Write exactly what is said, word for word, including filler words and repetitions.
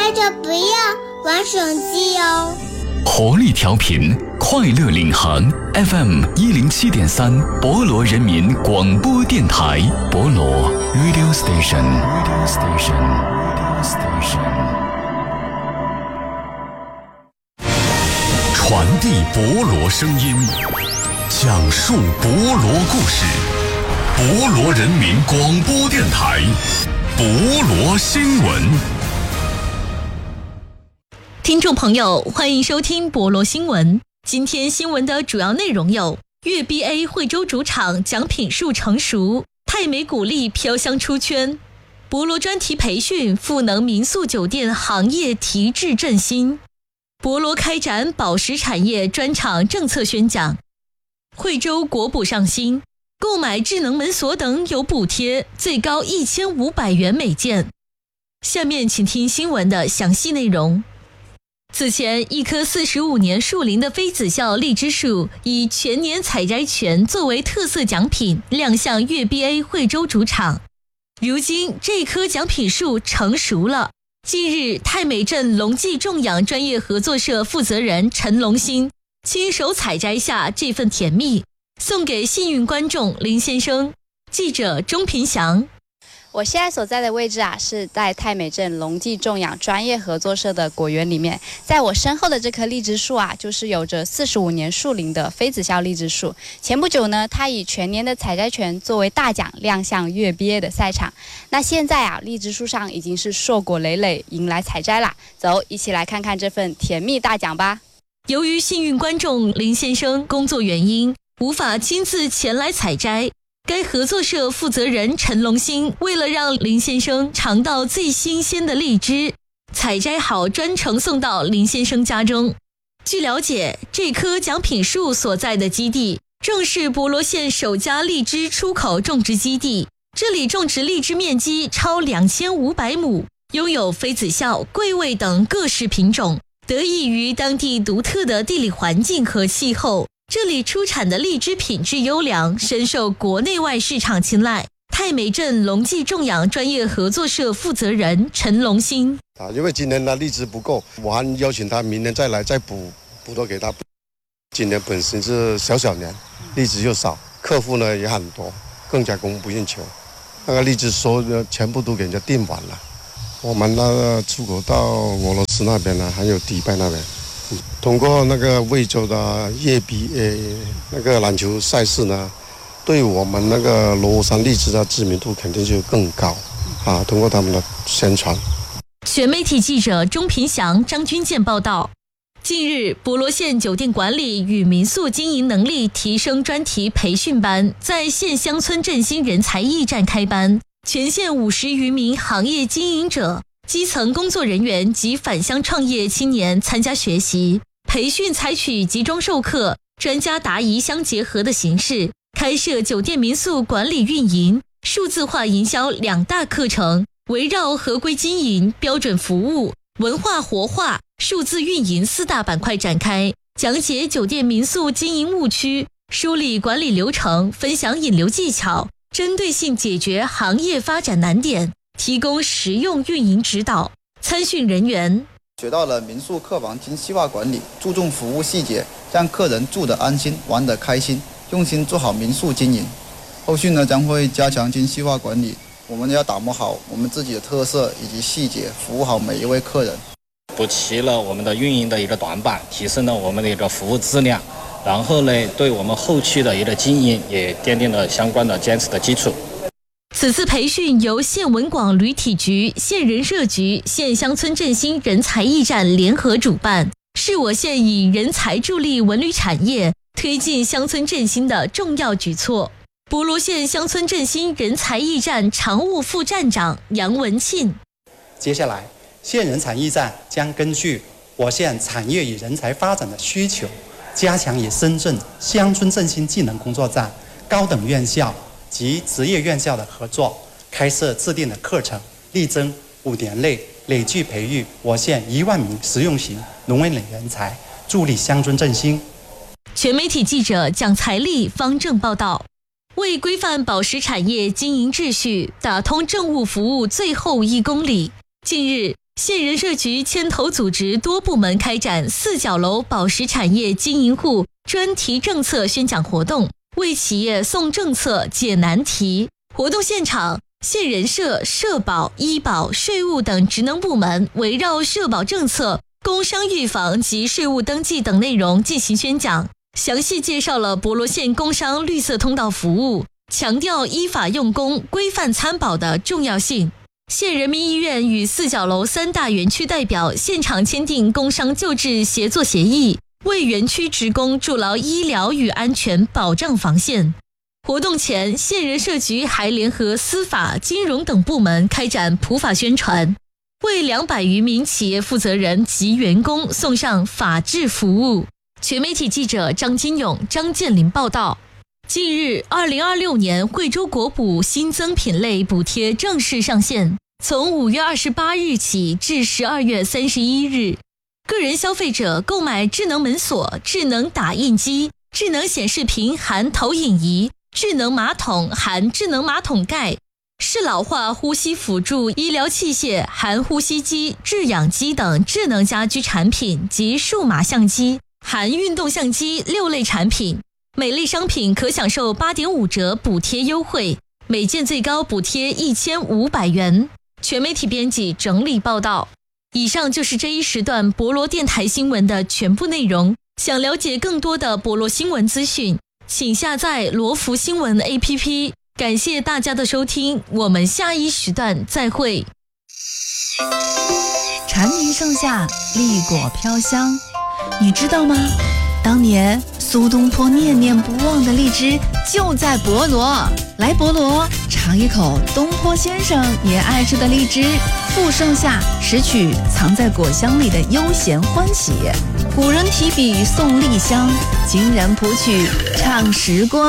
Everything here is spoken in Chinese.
带着不要玩手机哦。 活力调频，快乐领航 F M 一零七点三，博罗人民广播电台，博罗 Radio Station Radio Station Radio Station， 传递博罗声音，讲述博罗故事，博罗人民广播电台，博罗新闻。 听众朋友，欢迎收听博罗新闻。今天新闻的主要内容有：粤 B A 惠州主场奖品数成熟，泰美股利飘香出圈；博罗专题培训，赋能民宿酒店行业提质振兴；博罗开展宝石产业专场政策宣讲；惠州国补上新，购买智能门锁等有补贴，最高一千五百元每件。下面请听新闻的详细内容。此前，一棵四十五年树龄的妃子笑荔枝树以全年采摘权作为特色奖品亮相粤 B A 惠州主场。如今，这棵奖品树成熟了。近日，泰美镇龙记种养专业合作社负责人陈龙兴亲手采摘下这份甜蜜，送给幸运观众林先生。记者钟平祥。 我现在所在的位置啊，是在泰美镇龙记种养专业合作社的果园里面。在我身后的这棵荔枝树啊，就是有着四十五年树龄的妃子笑荔枝树。前不久呢，它以全年的采摘权作为大奖亮相粤 B A 的赛场。那现在啊，荔枝树上已经是硕果累累，迎来采摘啦。走，一起来看看这份甜蜜大奖吧。 由于幸运观众林先生工作原因，无法亲自前来采摘。该合作社负责人陈龙兴为了让林先生尝到最新鲜的荔枝，采摘好专程送到林先生家中。据了解，这棵奖品树所在的基地正是博罗县首家荔枝出口种植基地，这里种植荔枝面积超两千五百亩，拥有妃子笑、桂味等各式品种，得益于当地独特的地理环境和气候。这里出产的荔枝品质优良，深受国内外市场青睐。泰美镇龙记种养专业合作社负责人陈龙兴啊，因为今年的荔枝不够，我还邀请他明年再来再补补多给他。今年本身是小小年，荔枝又少，客户呢也很多，更加供不应求。那个荔枝收全部都给人家订完了，我们那个出口到俄罗斯那边呢，还有迪拜那边。通过那个惠州的粤 B A 那个篮球赛事呢，对我们那个罗山荔枝的知名度肯定就更高啊！通过他们的宣传。 全媒体记者钟平祥、张军健报道。近日，博罗县酒店管理与民宿经营能力提升专题培训班在县乡村振兴人才驿站开班，全县五十余名行业经营者、基层工作人员及返乡创业青年参加学习。培训采取集中授课、专家答疑相结合的形式，开设酒店民宿管理运营、数字化营销两大课程，围绕合规经营、标准服务、文化活化、数字运营四大板块展开，讲解酒店民宿经营误区，梳理管理流程，分享引流技巧，针对性解决行业发展难点，提供实用运营指导。参训人员学到了民宿客房精细化管理，注重服务细节，让客人住得安心，玩得开心，用心做好民宿经营。后续呢，将会加强精细化管理，我们要打磨好我们自己的特色以及细节，服务好每一位客人。 补齐了我们的运营的一个短板，提升了我们的一个服务质量，然后呢，对我们后续的一个经营也奠定了相关的坚实的基础。 此次培训由县文广旅体局、县人社局、县乡村振兴人才驿站联合主办，是我县以人才助力文旅产业、推进乡村振兴的重要举措。博罗县乡村振兴人才驿站常务副站长杨文庆。 接下来，县人才驿站将根据我县产业与人才发展的需求，加强与深圳乡村振兴技能工作站、高等院校及职业院校的合作，开设制定的课程，力争五年内累计培育我县一万名实用型农文类人才，助力乡村振兴。 全媒体记者蒋才丽、方正报道。为规范宝石产业经营秩序，打通政务服务最后一公里，近日， 县人社局牵头组织多部门开展四角楼宝石产业经营户专题政策宣讲活动，为企业送政策解难题。活动现场，县人社、社保、医保、税务等职能部门围绕社保政策、工商预防及税务登记等内容进行宣讲，详细介绍了博罗县工商绿色通道服务，强调依法用工、规范参保的重要性。县人民医院与四角楼三大园区代表现场签订工商救治协作协议，为园区职工筑牢医疗与安全保障防线。活动前，县人社局还联合司法、金融等部门开展普法宣传，为两百余名企业负责人及员工送上法治服务。全媒体记者张金勇、张建林报道。近日，二零二六年惠州国补新增品类补贴正式上线，从五月二十八日起至十二月三十一日，个人消费者购买智能门锁、智能打印机、智能显示屏含投影仪、智能马桶含智能马桶盖、适老化呼吸辅助医疗器械含呼吸机、制氧机等智能家居产品及数码相机含运动相机六类产品，每类商品可享受 八点五 折补贴优惠，每件最高补贴一千五百元。全媒体编辑整理报道。以上就是这一时段博罗电台新闻的全部内容。想了解更多的博罗新闻资讯，请下载罗福新闻 A P P。感谢大家的收听，我们下一时段再会。 蝉鸣盛夏，栗果飘香，你知道吗？当年苏东坡念念不忘的荔枝就在博罗，来博罗尝一口东坡先生也爱吃的荔枝，复盛夏，拾取藏在果香里的悠闲欢喜。古人提笔送荔香，今人谱曲唱时光。